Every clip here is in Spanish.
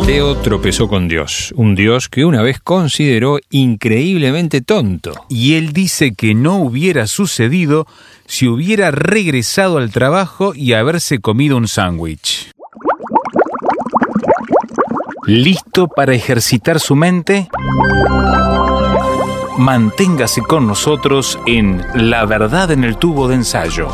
ateo tropezó con Dios, un Dios que una vez consideró increíblemente tonto. Y él dice que no hubiera sucedido si hubiera regresado al trabajo y haberse comido un sándwich. ¿Listo para ejercitar su mente? Manténgase con nosotros en La Verdad en el Tubo de Ensayo.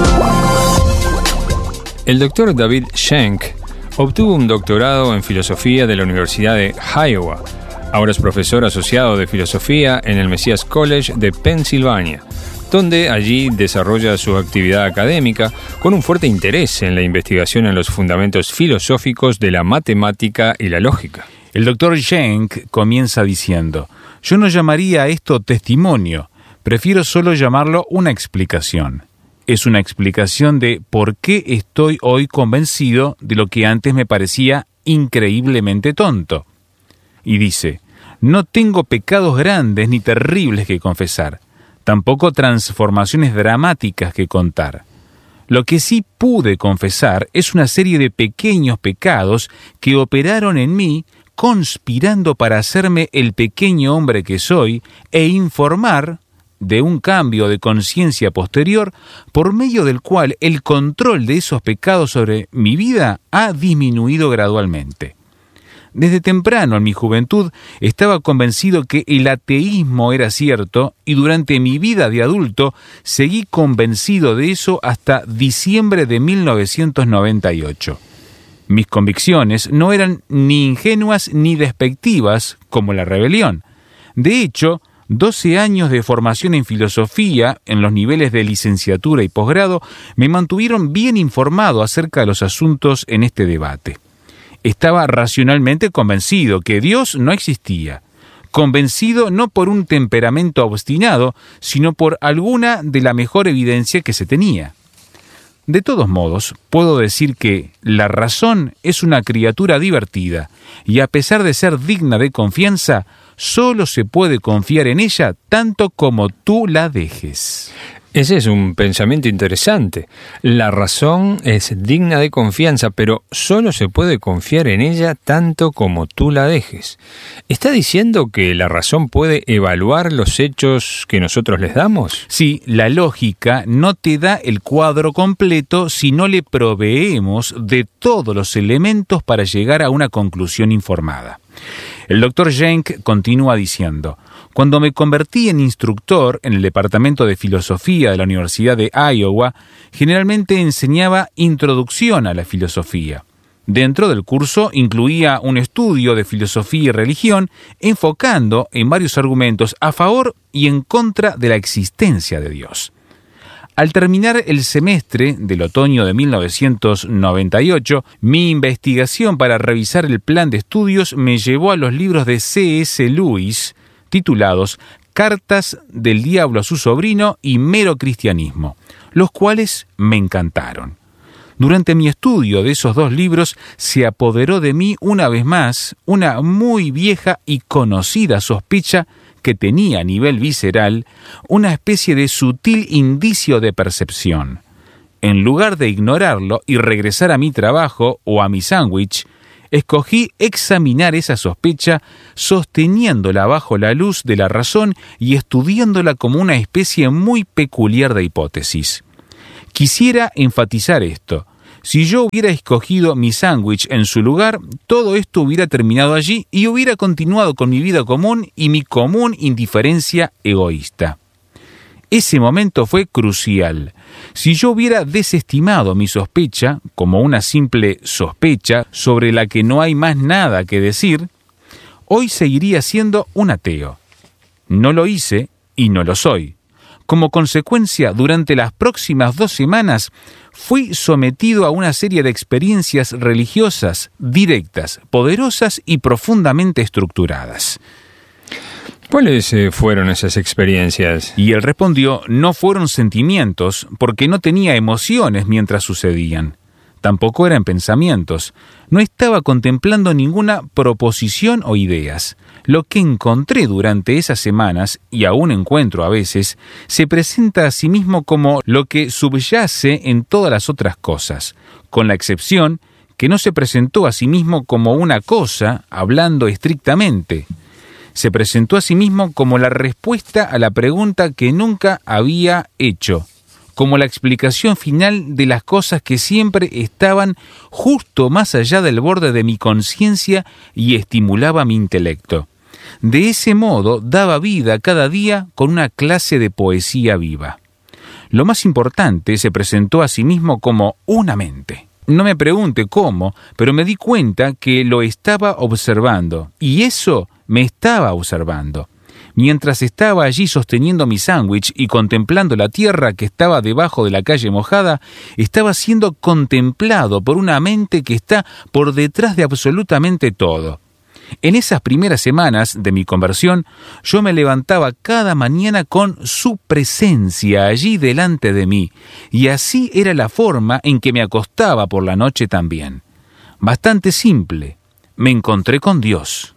El doctor David Shenk obtuvo un doctorado en filosofía de la Universidad de Iowa. Ahora es profesor asociado de filosofía en el Messias College de Pensilvania, donde allí desarrolla su actividad académica con un fuerte interés en la investigación en los fundamentos filosóficos de la matemática y la lógica. El doctor Shenk comienza diciendo: yo no llamaría a esto testimonio, prefiero solo llamarlo una explicación. Es una explicación de por qué estoy hoy convencido de lo que antes me parecía increíblemente tonto. Y dice: no tengo pecados grandes ni terribles que confesar, tampoco transformaciones dramáticas que contar. Lo que sí pude confesar es una serie de pequeños pecados que operaron en mí, conspirando para hacerme el pequeño hombre que soy e informar de un cambio de conciencia posterior por medio del cual el control de esos pecados sobre mi vida ha disminuido gradualmente. Desde temprano en mi juventud estaba convencido que el ateísmo era cierto y durante mi vida de adulto seguí convencido de eso hasta diciembre de 1998. Mis convicciones no eran ni ingenuas ni despectivas como la rebelión. De hecho, 12 años de formación en filosofía en los niveles de licenciatura y posgrado me mantuvieron bien informado acerca de los asuntos en este debate. Estaba racionalmente convencido que Dios no existía, convencido no por un temperamento obstinado, sino por alguna de la mejor evidencia que se tenía. De todos modos, puedo decir que la razón es una criatura divertida, y a pesar de ser digna de confianza, solo se puede confiar en ella tanto como tú la dejes. Ese es un pensamiento interesante. La razón es digna de confianza, pero solo se puede confiar en ella tanto como tú la dejes. ¿Está diciendo que la razón puede evaluar los hechos que nosotros les damos? Sí, la lógica no te da el cuadro completo si no le proveemos de todos los elementos para llegar a una conclusión informada. El doctor Shenk continúa diciendo: cuando me convertí en instructor en el Departamento de Filosofía de la Universidad de Iowa, generalmente enseñaba introducción a la filosofía. Dentro del curso incluía un estudio de filosofía y religión, enfocando en varios argumentos a favor y en contra de la existencia de Dios. Al terminar el semestre del otoño de 1998, mi investigación para revisar el plan de estudios me llevó a los libros de C.S. Lewis, titulados Cartas del Diablo a su sobrino y Mero Cristianismo, los cuales me encantaron. Durante mi estudio de esos dos libros se apoderó de mí una vez más una muy vieja y conocida sospecha que tenía a nivel visceral una especie de sutil indicio de percepción. En lugar de ignorarlo y regresar a mi trabajo o a mi sándwich, escogí examinar esa sospecha sosteniéndola bajo la luz de la razón y estudiándola como una especie muy peculiar de hipótesis. Quisiera enfatizar esto. Si yo hubiera escogido mi sándwich en su lugar, todo esto hubiera terminado allí y hubiera continuado con mi vida común y mi común indiferencia egoísta. Ese momento fue crucial. Si yo hubiera desestimado mi sospecha como una simple sospecha sobre la que no hay más nada que decir, hoy seguiría siendo un ateo. No lo hice y no lo soy. Como consecuencia, durante las próximas 2 semanas, fui sometido a una serie de experiencias religiosas, directas, poderosas y profundamente estructuradas. ¿Cuáles fueron esas experiencias? Y él respondió: no fueron sentimientos, porque no tenía emociones mientras sucedían. Tampoco eran pensamientos. No estaba contemplando ninguna proposición o ideas. Lo que encontré durante esas semanas, y aún encuentro a veces, se presenta a sí mismo como lo que subyace en todas las otras cosas, con la excepción que no se presentó a sí mismo como una cosa, hablando estrictamente. Se presentó a sí mismo como la respuesta a la pregunta que nunca había hecho, como la explicación final de las cosas que siempre estaban justo más allá del borde de mi conciencia y estimulaba mi intelecto. De ese modo daba vida cada día con una clase de poesía viva. Lo más importante, se presentó a sí mismo como una mente. No me pregunte cómo, pero me di cuenta que lo estaba observando, y eso me estaba observando. Mientras estaba allí sosteniendo mi sándwich y contemplando la tierra que estaba debajo de la calle mojada, estaba siendo contemplado por una mente que está por detrás de absolutamente todo. En esas primeras semanas de mi conversión, yo me levantaba cada mañana con su presencia allí delante de mí, y así era la forma en que me acostaba por la noche también. Bastante simple. Me encontré con Dios.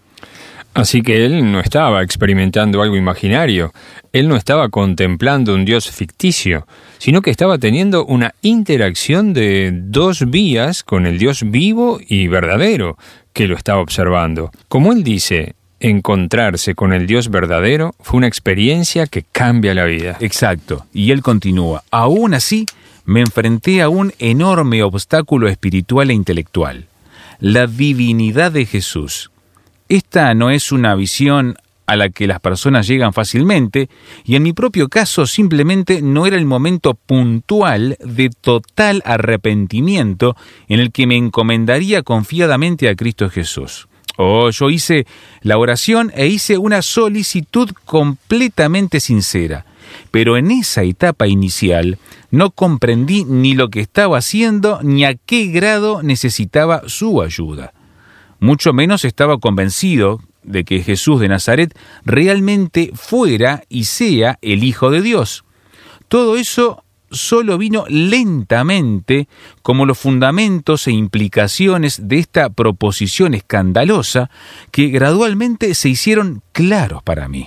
Así que él no estaba experimentando algo imaginario, él no estaba contemplando un Dios ficticio, sino que estaba teniendo una interacción de dos vías con el Dios vivo y verdadero que lo estaba observando. Como él dice, encontrarse con el Dios verdadero fue una experiencia que cambia la vida. Exacto, y él continúa. Aún así, me enfrenté a un enorme obstáculo espiritual e intelectual: la divinidad de Jesús. Esta no es una visión a la que las personas llegan fácilmente, y en mi propio caso simplemente no era el momento puntual de total arrepentimiento en el que me encomendaría confiadamente a Cristo Jesús. Yo hice la oración e hice una solicitud completamente sincera, pero en esa etapa inicial no comprendí ni lo que estaba haciendo ni a qué grado necesitaba su ayuda. Mucho menos estaba convencido de que Jesús de Nazaret realmente fuera y sea el Hijo de Dios. Todo eso solo vino lentamente como los fundamentos e implicaciones de esta proposición escandalosa que gradualmente se hicieron claros para mí.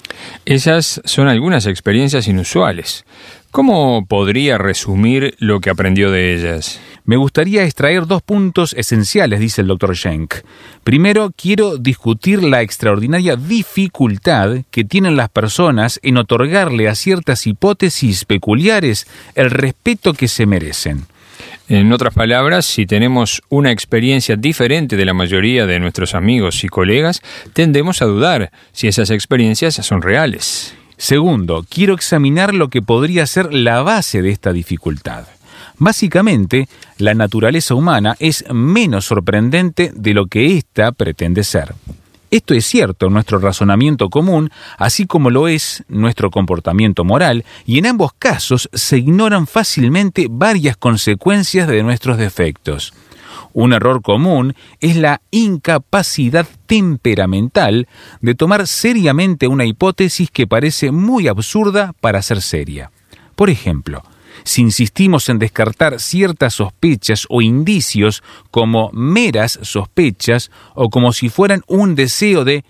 Esas son algunas experiencias inusuales. ¿Cómo podría resumir lo que aprendió de ellas? Me gustaría extraer 2 puntos esenciales, dice el Dr. Schenck. Primero, quiero discutir la extraordinaria dificultad que tienen las personas en otorgarle a ciertas hipótesis peculiares el respeto que se merecen. En otras palabras, si tenemos una experiencia diferente de la mayoría de nuestros amigos y colegas, tendemos a dudar si esas experiencias son reales. Segundo, quiero examinar lo que podría ser la base de esta dificultad. Básicamente, la naturaleza humana es menos sorprendente de lo que ésta pretende ser. Esto es cierto en nuestro razonamiento común, así como lo es nuestro comportamiento moral, y en ambos casos se ignoran fácilmente varias consecuencias de nuestros defectos. Un error común es la incapacidad temperamental de tomar seriamente una hipótesis que parece muy absurda para ser seria. Por ejemplo, si insistimos en descartar ciertas sospechas o indicios como meras sospechas o como si fueran un deseo de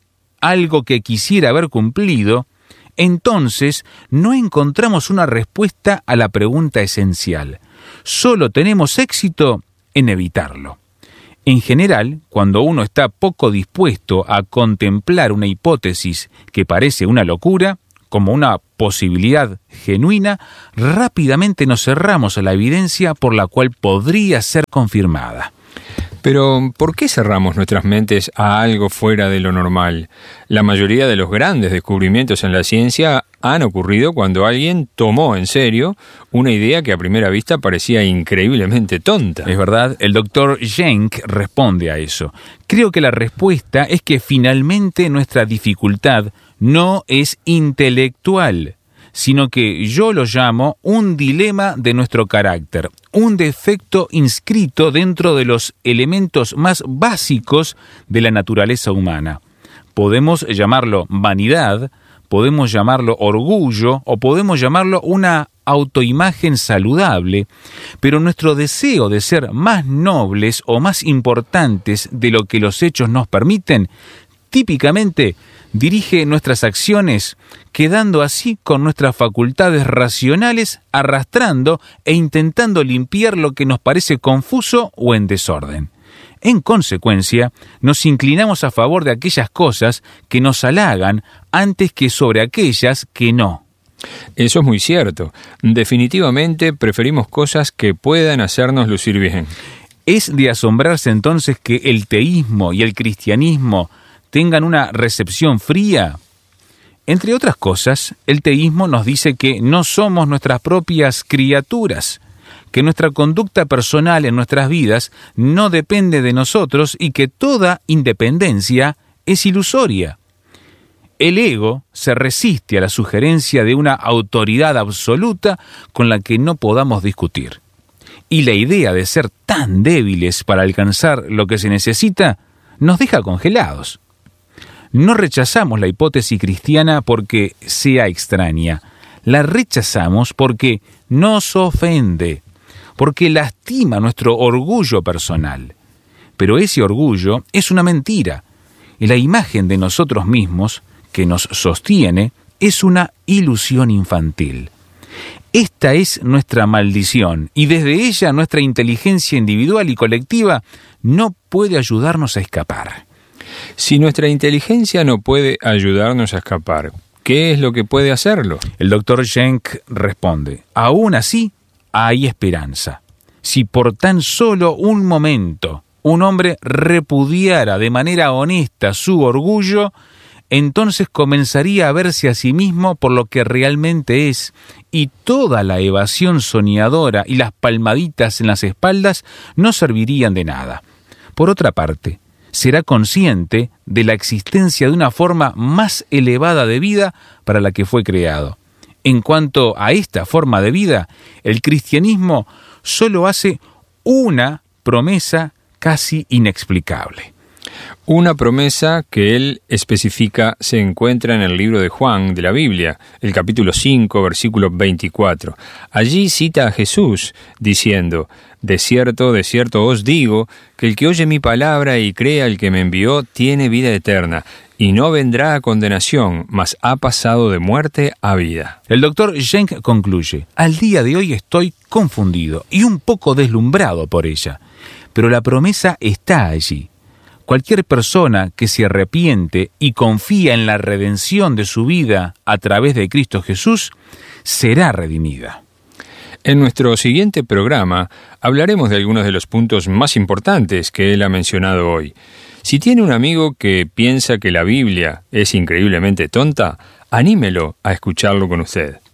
algo que quisiera haber cumplido, entonces no encontramos una respuesta a la pregunta esencial. Solo tenemos éxito en evitarlo. En general, cuando uno está poco dispuesto a contemplar una hipótesis que parece una locura, como una posibilidad genuina, rápidamente nos cerramos a la evidencia por la cual podría ser confirmada. Pero, ¿por qué cerramos nuestras mentes a algo fuera de lo normal? La mayoría de los grandes descubrimientos en la ciencia han ocurrido cuando alguien tomó en serio una idea que a primera vista parecía increíblemente tonta. Es verdad, el Dr. Schenck responde a eso. Creo que la respuesta es que finalmente nuestra dificultad no es intelectual, sino que yo lo llamo un dilema de nuestro carácter, un defecto inscrito dentro de los elementos más básicos de la naturaleza humana. Podemos llamarlo vanidad, podemos llamarlo orgullo o podemos llamarlo una autoimagen saludable, pero nuestro deseo de ser más nobles o más importantes de lo que los hechos nos permiten típicamente dirige nuestras acciones, quedando así con nuestras facultades racionales arrastrando e intentando limpiar lo que nos parece confuso o en desorden. En consecuencia, nos inclinamos a favor de aquellas cosas que nos halagan antes que sobre aquellas que no. Eso es muy cierto. Definitivamente preferimos cosas que puedan hacernos lucir bien. Es de asombrarse entonces que el teísmo y el cristianismo tengan una recepción fría. Entre otras cosas, el teísmo nos dice que no somos nuestras propias criaturas, que nuestra conducta personal en nuestras vidas no depende de nosotros y que toda independencia es ilusoria. El ego se resiste a la sugerencia de una autoridad absoluta con la que no podamos discutir. Y la idea de ser tan débiles para alcanzar lo que se necesita nos deja congelados. No rechazamos la hipótesis cristiana porque sea extraña. La rechazamos porque nos ofende, porque lastima nuestro orgullo personal. Pero ese orgullo es una mentira, y la imagen de nosotros mismos que nos sostiene es una ilusión infantil. Esta es nuestra maldición, y desde ella nuestra inteligencia individual y colectiva no puede ayudarnos a escapar. Si nuestra inteligencia no puede ayudarnos a escapar, ¿qué es lo que puede hacerlo? El doctor Schenck responde: aún así hay esperanza. Si por tan solo un momento un hombre repudiara de manera honesta su orgullo, entonces comenzaría a verse a sí mismo por lo que realmente es, y toda la evasión soñadora y las palmaditas en las espaldas no servirían de nada. Por otra parte, será consciente de la existencia de una forma más elevada de vida para la que fue creado. En cuanto a esta forma de vida, el cristianismo solo hace una promesa casi inexplicable. Una promesa que él especifica se encuentra en el libro de Juan de la Biblia, el capítulo 5, versículo 24. Allí cita a Jesús diciendo: de cierto os digo, que el que oye mi palabra y crea al que me envió tiene vida eterna, y no vendrá a condenación, mas ha pasado de muerte a vida. El doctor Schenck concluye: al día de hoy estoy confundido y un poco deslumbrado por ella, pero la promesa está allí. Cualquier persona que se arrepiente y confía en la redención de su vida a través de Cristo Jesús, será redimida. En nuestro siguiente programa hablaremos de algunos de los puntos más importantes que él ha mencionado hoy. Si tiene un amigo que piensa que la Biblia es increíblemente tonta, anímelo a escucharlo con usted.